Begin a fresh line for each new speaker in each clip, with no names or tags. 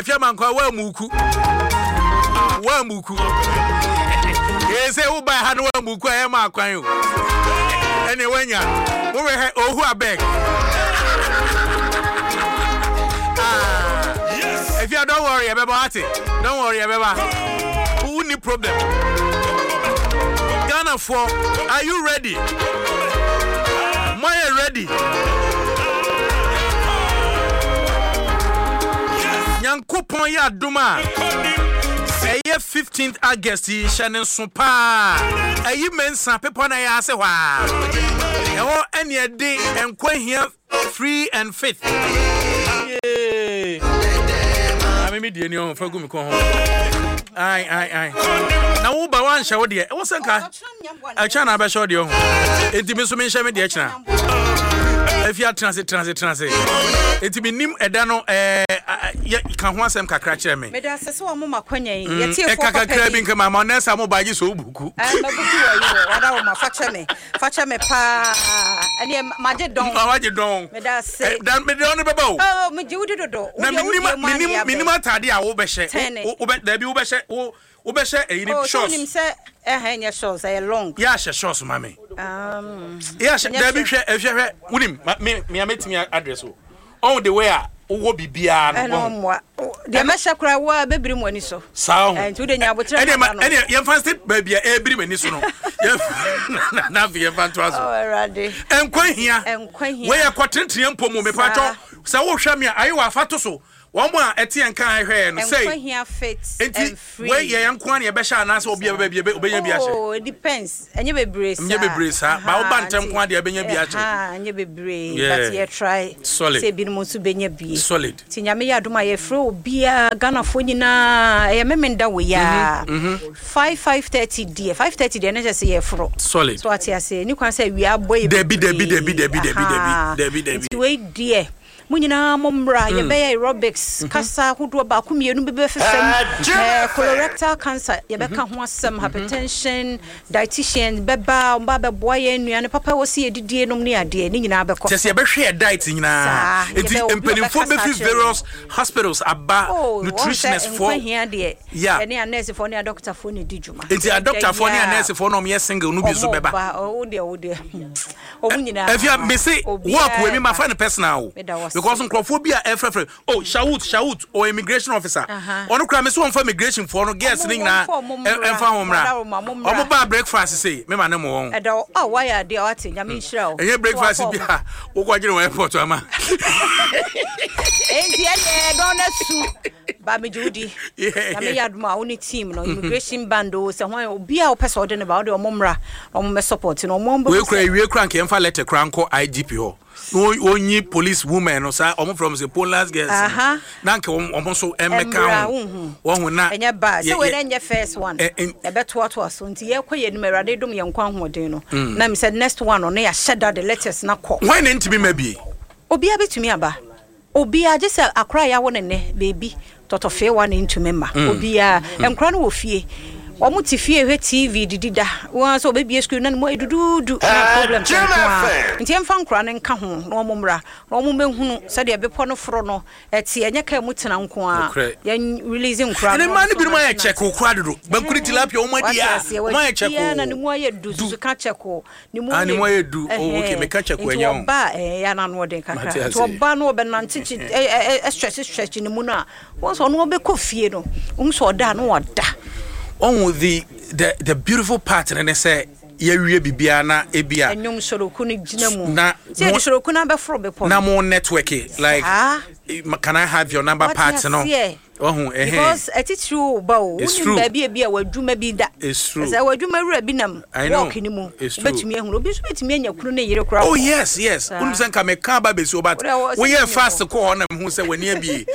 efia mankwa wa muku say who buy had one book where ma kwan you anyway nya wo we ohu abeg if you don't worry about it don't worry about who need problem Ghana for are you ready my ready Nyankopon ya duma 15th August Shannon Supa ayi mensa people na ya se hwa e ho ene de enkwa hia free and faith me die ni on fa gu mi ko ho ai na wo ba wan hye wo de e wo senka a cha na ba hye wo de ho enti me so me hye me de china if you transit enti me nim eda no kan ho asem kakra kire me
da se so mo makwanya ye tie fo
kakra bi nka ma na sa mo ba gi so buku
mabuku wa yi wada wo ma facha me pa ani maje don me da se
dan me don be ba o
oh me ji wudi dodo
na minim atade a wo be hye wo be da bi wo be hye wo be hye eyi shorts
nim se enya shorts e long
ya hye shorts mame ya hye da bi hwe ehwe wunim me ametimi address o on the way a wo bibia no
mo de mesha kura wa bebiri mo ani so
sao
enti wo de nya abotre
ene ye fancy babia ebiri mani so no na vie fanto aso
already
enkwa hia we ye kwotentene mpomo me pato sa wo hwa me ayi wa fato so one more etian kan hwe no say
here fit and free
we ye yankwa na ye be sha na say obi obenya bi ache
oh it depends enye bebre
sa ba wo bantem kwa de obenya bi ache
enye bebre but ye try
say
bi no so benya bi
solid
ti nyame ya doma ye fro obia Ghana fo nyina ye memenda we ya 5:30 die 5:30 die na je say ye fro
solid
so ati ase ni kwan say wi aboy
debi
we die Munina momra ye be aerobics kasa hodo ba ku mienu be fefem colorectal cancer ye be ka ho asem hypertension dietitian beba mba be boye nnuane papa wo se edidie nom ne ade ni nyina be ko
se ye be hwe diet nyina enti empanimfo be fi various hospitals aba nutritionist for
yeah ene nurse for ne doctor for ne dijuma
enti a doctor for ne nurse for no me single no bi so beba
o de o munyina
if you me say work we me ma find personal because Clophobia efrefre oh shout or immigration officer onu kra me so on for immigration for no guess ni na enfa homra omo ba breakfast say me ma ne mo won
edo oh why are they out nyame nhira o
enye breakfast bia wo kwagire won airport ama
enti ene do na su ba me judi na me yaduma oni team no immigration bando se hwan obia o pese ode ne ba ode omo mra omo me support no omo
we kra nke enfa letter kra nko IGP ho no only police woman no say omo from the Poland girls na nke omo so emeka wo hu na
enya ba so we enye first one e beto ato so nti ye kwaye ni merade dum ye nkwa hoden no na me said next one no ya sheda the letters na call
why na ntimi mabie
obia betumi aba obia je se akra ya wo ne baby totofe wa na ntumi ma obia enkra no wo fie omo ti fie hwe TV didida won so baby school na mo edududu na problem nti emfa nkra ne nka ho na omo mra na omo menhunu se de bepo no foro no eti enye ka mu tena nko a ya release nkra
ne man bi no ya check okra dodo bankuri tilapia omo dia mo ya check
ya na ne mo ya du su ka check ni mo
ya du okay me ka check enya
o ba ya na no de kakra to ba no be nantichi stretch ni mu na won so no be kofie no so da no oda
on the beautiful part and they say ye wie bibia na ebia
enyum soroku ni ginamu na se di soroku na be fro be pon na
mo network like can I have your number part no
because attitude ba o ni ba bi a wadwuma bi da
say
wadwuma wura bi nam work ni mu betumi ehunu obi so betumi anya kunu ne yire kura
oh yes unu sen ka me ka ba be so but we ye fast call na me hu say wani abi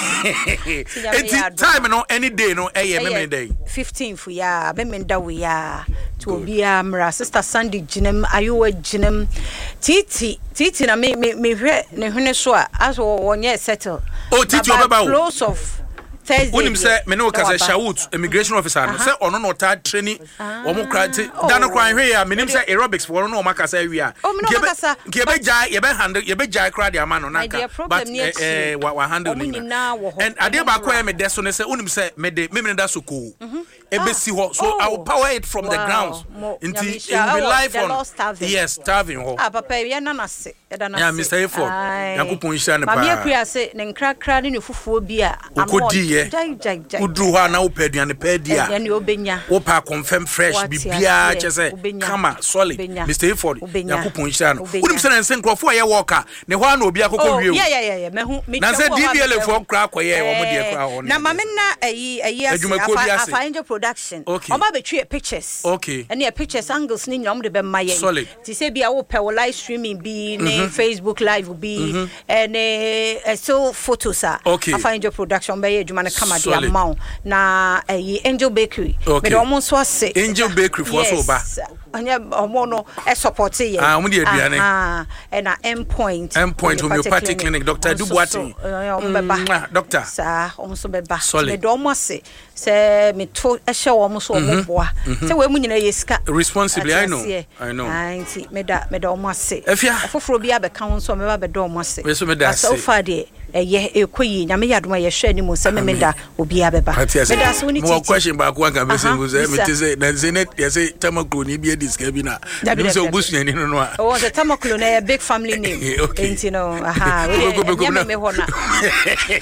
time no any day no me day
15th ya be me da we ya to obia mra sister Sandy ginem ayowa ginem titi na me hwe ne hwene so a aso wonye settle
oh titi obeba
close of Thursday.
Unim say me no ka say Shawood immigration officer no say ono no ta training omo kra dano kran hwe ya menim say aerobics for no maka say wi a gebe jai ye be handle ye be jai kra dia ma no naka but wa handle ni and ade ba kwa me deso ne say unim say me me da so ko ebesi ho so I will power it from the grounds into it will be live on yes starving ho
papa ye na na se
yeah Mr. Eford yakupon hia ne pa
ma me akua se ne nkrakra ne fufuo bi a
ukodi ye udru ho na opaduane pa dia
ya ne obenya
opa confirm fresh bibia chese kama solid Mr. Eford yakupon hia no unim se na nsen krofo ye worker ne ho na obi akoko wie
yeah mehu me
na se DBL for kra koye wo mo de kra ho
na ma me na ayi afa production oma betwe pictures
okay
and pictures angles ni nyom de be maye ti se bia wo pe wo live streaming bi ni Facebook live bi and so photos afa angel production be adwuma na kama dia maw na Angel Bakery me do mo so ase
Angel Bakery for so ba
anya omo no support ye
omo de aduane
and endpoint
homeopathic clinic Dr. Dubuati doctor
sa omo so be ba me do mo ase se me to ehye omo so omo boa se we mu nyina yeska
responsibly I know
anti me da omo ase afoforo bi abeka won so me ba be do omo ase
we so me da ase
so far de ekoyi nyame yadoma ye hwe ni mu se me da obi abeba me da so ni
mo question ba ko anga be se mu se me te se na se net ye se tamakro ni bi diska bi na me se obusu ni no a
oh the tamakro na a big family name enti no we me ho na